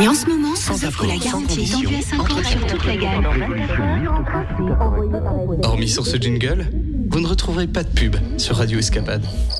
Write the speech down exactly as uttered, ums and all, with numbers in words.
Et en ce moment, sans offre la garantie étendue à cinq ans sur toute la gamme. Hormis sur ce jingle, vous ne retrouverez pas de pub sur Radio Escapade.